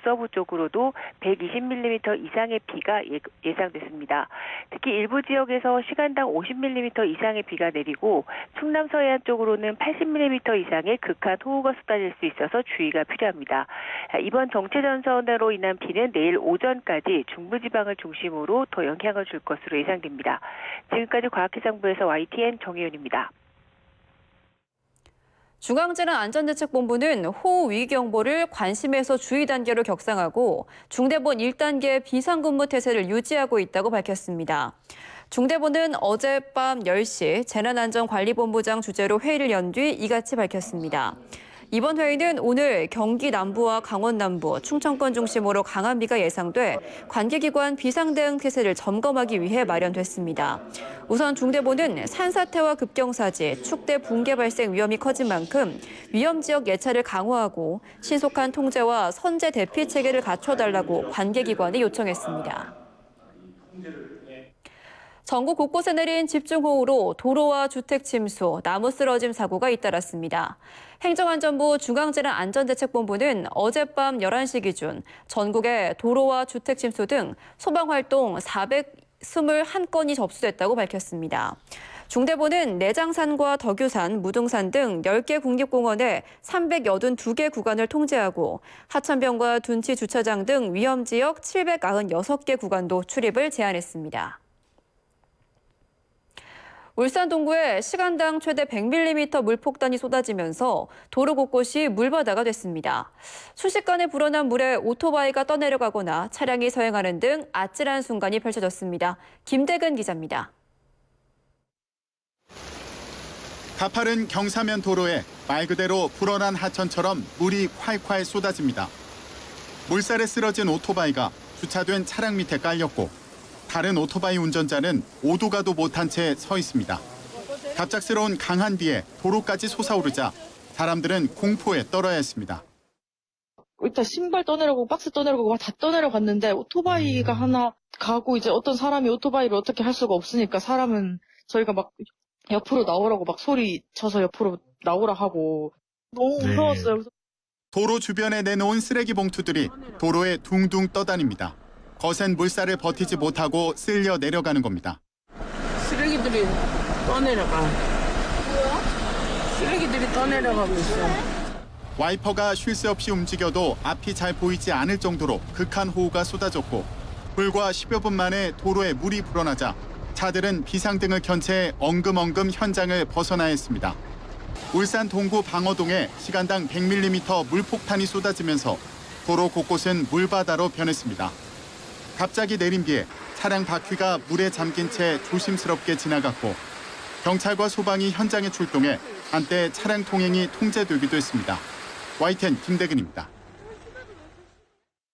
북서부 쪽으로도 120mm 이상의 비가 예상됐습니다. 특히 일부 지역에서 시간당 50mm 이상의 비가 내리고 충남 서해안 쪽으로는 80mm 이상의 극한 호우가 쏟아질 수 있어서 주의가 필요합니다. 이번 정체전선으로 인한 비는 내일 오전까지 중부지방을 중심으로 더 영향을 줄 것으로 예상됩니다. 지금까지 과학기상부에서 YTN 정혜윤입니다. 중앙재난안전대책본부는 호우위기경보를 관심에서 주의 단계로 격상하고 중대본 1단계 비상근무 태세를 유지하고 있다고 밝혔습니다. 중대본은 어젯밤 10시 재난안전관리본부장 주재로 회의를 연 뒤 이같이 밝혔습니다. 이번 회의는 오늘 경기 남부와 강원 남부, 충청권 중심으로 강한 비가 예상돼 관계기관 비상대응 태세를 점검하기 위해 마련됐습니다. 우선 중대본은 산사태와 급경사지, 축대 붕괴 발생 위험이 커진 만큼 위험 지역 예찰을 강화하고 신속한 통제와 선제 대피 체계를 갖춰달라고 관계기관에 요청했습니다. 전국 곳곳에 내린 집중호우로 도로와 주택 침수, 나무 쓰러짐 사고가 잇따랐습니다. 행정안전부 중앙재난안전대책본부는 어젯밤 11시 기준 전국의 도로와 주택 침수 등 소방활동 421건이 접수됐다고 밝혔습니다. 중대본은 내장산과 덕유산, 무등산 등 10개 국립공원에 382개 구간을 통제하고 하천병과 둔치 주차장 등 위험지역 796개 구간도 출입을 제한했습니다. 울산 동구에 시간당 최대 100mm 물폭탄이 쏟아지면서 도로 곳곳이 물바다가 됐습니다. 순식간에 불어난 물에 오토바이가 떠내려가거나 차량이 서행하는 등 아찔한 순간이 펼쳐졌습니다. 김대근 기자입니다. 가파른 경사면 도로에 말 그대로 불어난 하천처럼 물이 콸콸 쏟아집니다. 물살에 쓰러진 오토바이가 주차된 차량 밑에 깔렸고 다른 오토바이 운전자는 오도 가도 못한 채 서 있습니다. 갑작스러운 강한 비에 도로까지 솟아오르자 사람들은 공포에 떨어야 했습니다. 일단 신발 떠내려가고 박스 떠내려가고 다 떠내려갔는데 오토바이가 하나 가고 이제 어떤 사람이 오토바이를 어떻게 할 수가 없으니까 사람은 저희가 막 옆으로 나오라고 막 소리 쳐서 옆으로 나오라 하고 너무 무서웠어요. 도로 주변에 내놓은 쓰레기 봉투들이 도로에 둥둥 떠다닙니다. 거센 물살을 버티지 못하고 쓸려 내려가는 겁니다. 쓰레기들이 떠내려가. 뭐야? 쓰레기들이 떠내려가고 있어. 와이퍼가 쉴 새 없이 움직여도 앞이 잘 보이지 않을 정도로 극한 호우가 쏟아졌고 불과 10여 분 만에 도로에 물이 불어나자 차들은 비상등을 켠 채 엉금엉금 현장을 벗어나야 했습니다. 울산 동구 방어동에 시간당 100mm 물폭탄이 쏟아지면서 도로 곳곳은 물바다로 변했습니다. 갑자기 내린 비에 차량 바퀴가 물에 잠긴 채 조심스럽게 지나갔고 경찰과 소방이 현장에 출동해 한때 차량 통행이 통제되기도 했습니다. YTN 김대근입니다.